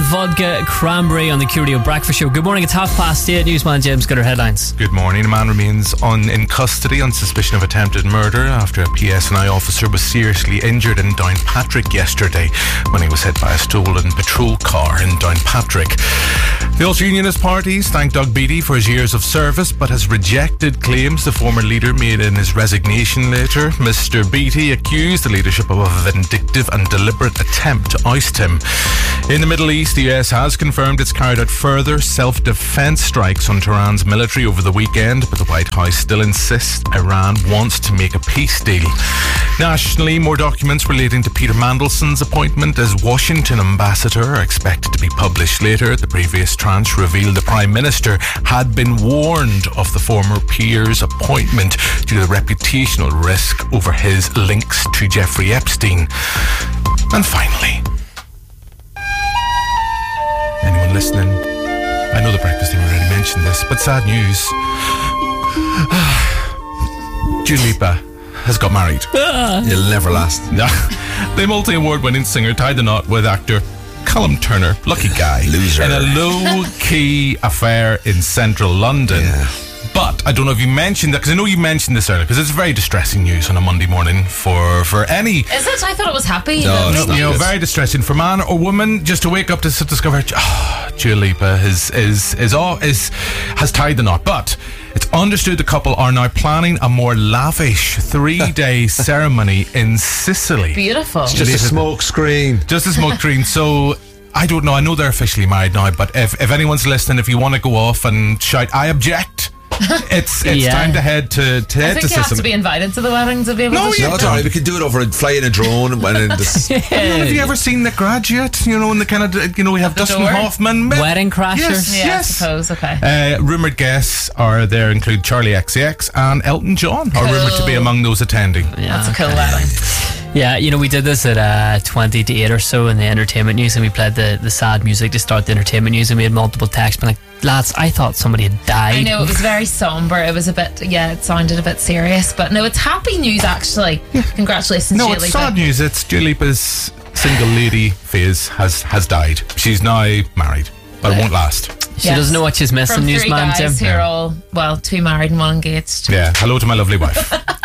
Vodka Cranberry on the Curio Breakfast Show. Good morning, it's 8:30. Newsman James got our headlines. Good morning. A man remains in custody on suspicion of attempted murder after a PSNI officer was seriously injured in Downpatrick yesterday when he was hit by a stolen patrol car in Downpatrick. The Ulster Unionist parties thanked Doug Beattie for his years of service, but has rejected claims the former leader made in his resignation letter. Mr. Beattie accused the leadership of a vindictive and deliberate attempt to oust him. In the Middle East, the US has confirmed it's carried out further self-defense strikes on Tehran's military over the weekend, but the White House still insists Iran wants to make a peace deal. Nationally, more documents relating to Peter Mandelson's appointment as Washington ambassador are expected to be published later. The previous tranche revealed the Prime Minister had been warned of the former peer's appointment due to the reputational risk over his links to Jeffrey Epstein. And finally, anyone listening, I know the breakfast team already mentioned this, but sad news. Dua Lipa has got married. It'll never last. The multi-award winning singer tied the knot with actor Callum Turner, lucky guy, Loser, in a low-key affair in central London. Yeah. But I don't know if you mentioned that, because I know you mentioned this earlier, because it's very distressing news on a Monday morning for any... Is it? I thought it was happy. No, it's not. You know, very distressing for man or woman just to wake up to discover Dua Lipa has tied the knot. But it's understood the couple are now planning a more lavish 3-day ceremony in Sicily. Beautiful. It's just a smoke screen. Just a smoke screen. So I don't know. I know they're officially married now, but if anyone's listening, if you want to go off and shout, I object. It's time to head to I think you have to be invited to the wedding to be able to No, it's alright. We can do it over fly in a drone and then just. Have you ever seen The Graduate? You know, in the kind of we have Dustin door? Hoffman. Wedding Crashers. I suppose. Okay. Rumoured guests are there include Charlie XCX and Elton John are rumoured to be among those attending. Yeah, That's a cool wedding. Yeah, you know, we did this at 20 to 8 or so in the entertainment news, and we played the sad music to start the entertainment news, and we had multiple texts being like, lads, I thought somebody had died. I know, it was very sombre. It was a bit, it sounded a bit serious, but no, it's happy news actually. Congratulations, No, Dua it's Lipa. sad news. It's Dua Lipa's single lady phase has died. She's now married, but it won't last. She doesn't know what she's missing, From 3 newsman guys Jim. who are all, 2 married and 1 engaged. Yeah, hello to my lovely wife.